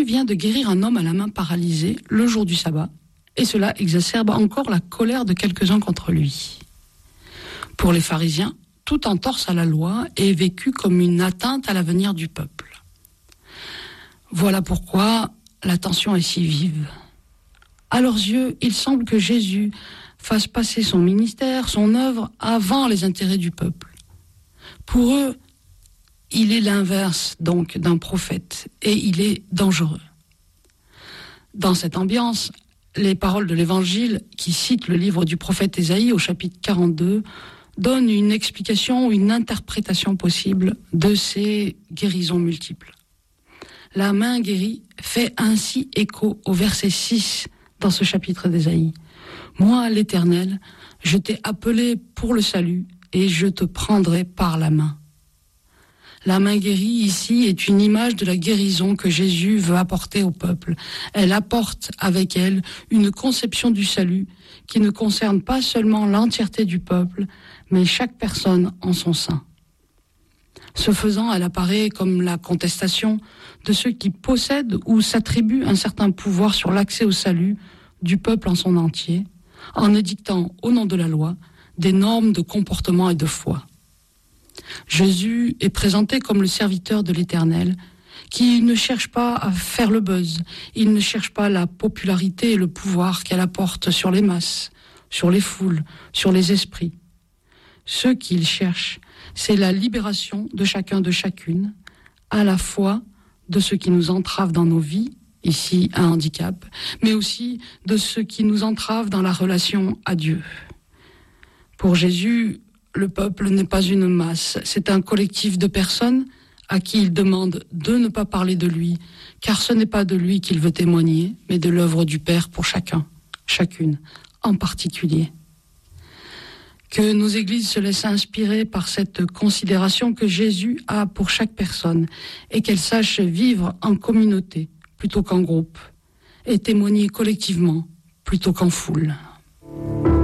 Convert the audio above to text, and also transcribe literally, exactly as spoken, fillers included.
vient de guérir un homme à la main paralysée le jour du sabbat, et cela exacerbe encore la colère de quelques-uns contre lui. Pour les pharisiens, toute entorse à la loi est vécue comme une atteinte à l'avenir du peuple. Voilà pourquoi la tension est si vive. À leurs yeux, il semble que Jésus fasse passer son ministère, son œuvre, avant les intérêts du peuple. Pour eux, il est l'inverse donc d'un prophète et il est dangereux. Dans cette ambiance, les paroles de l'Évangile qui citent le livre du prophète Ésaïe au chapitre quarante-deux donnent une explication ou une interprétation possible de ces guérisons multiples. La main guérie fait ainsi écho au verset six dans ce chapitre d'Ésaïe. « Moi, l'Éternel, je t'ai appelé pour le salut et je te prendrai par la main. » La main guérie ici est une image de la guérison que Jésus veut apporter au peuple. Elle apporte avec elle une conception du salut qui ne concerne pas seulement l'entièreté du peuple, mais chaque personne en son sein. Ce faisant, elle apparaît comme la contestation de ceux qui possèdent ou s'attribuent un certain pouvoir sur l'accès au salut du peuple en son entier, en édictant au nom de la loi des normes de comportement et de foi. Jésus est présenté comme le serviteur de l'Éternel, qui ne cherche pas à faire le buzz, il ne cherche pas la popularité et le pouvoir qu'elle apporte sur les masses, sur les foules, sur les esprits. Ce qu'il cherche, c'est la libération de chacun de chacune, à la fois de ce qui nous entrave dans nos vies, ici un handicap, mais aussi de ce qui nous entrave dans la relation à Dieu. Pour Jésus, le peuple n'est pas une masse, c'est un collectif de personnes à qui il demande de ne pas parler de lui, car ce n'est pas de lui qu'il veut témoigner, mais de l'œuvre du Père pour chacun, chacune, en particulier. Que nos églises se laissent inspirer par cette considération que Jésus a pour chaque personne et qu'elles sachent vivre en communauté plutôt qu'en groupe et témoigner collectivement plutôt qu'en foule.